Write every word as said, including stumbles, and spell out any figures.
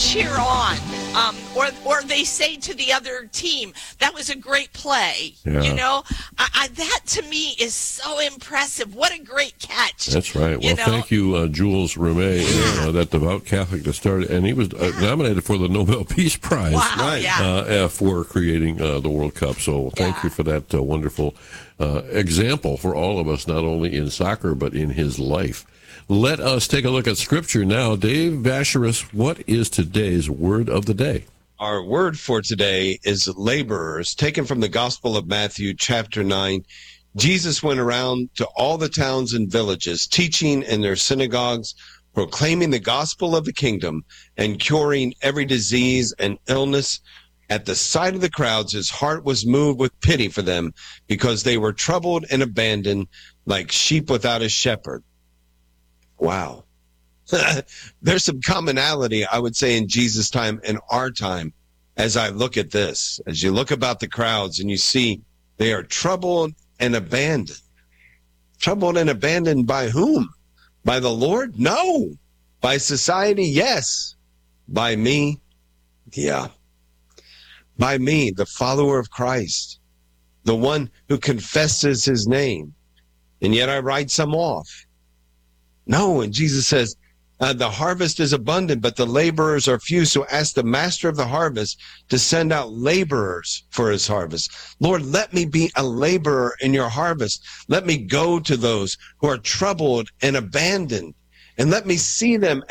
cheer on, um, or or they say to the other team, "That was a great play." Yeah. You know, I, I, that to me is so impressive. What a great catch! That's right. Well, you know? thank you, uh, Jules Rimet, Yeah. uh, that devout Catholic that started, and he was uh, nominated for the Nobel Peace Prize Wow, Right. yeah. uh, for creating uh, the World Cup. So thank Yeah. you for that uh, wonderful uh, example for all of us, not only in soccer but in his life. Let us take a look at Scripture now. Dave Vacherus, what is today's word of the day? Our word for today is laborers, taken from the Gospel of Matthew, chapter nine. Jesus went around to all the towns and villages, teaching in their synagogues, proclaiming the gospel of the kingdom, and curing every disease and illness. At the sight of the crowds, his heart was moved with pity for them, because they were troubled and abandoned like sheep without a shepherd. Wow. There's some commonality, I would say, in Jesus' time and our time as I look at this. As you look about the crowds and you see they are troubled and abandoned. Troubled and abandoned by whom? By the Lord? No. By society? Yes. By me? Yeah. By me, the follower of Christ, the one who confesses his name, and yet I write some off. No, and Jesus says, uh, the harvest is abundant, but the laborers are few. So ask the master of the harvest to send out laborers for his harvest. Lord, let me be a laborer in your harvest. Let me go to those who are troubled and abandoned, and let me see them